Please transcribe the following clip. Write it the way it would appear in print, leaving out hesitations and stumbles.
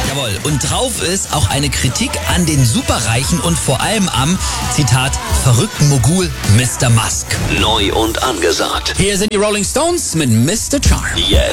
Jawohl. Und drauf ist auch eine Kritik an den Superreichen und vor allem am, Zitat, verrückten Mogul Mr. Musk. Neu und angesagt. Hier sind die Rolling Stones mit Mr. Charm. Jetzt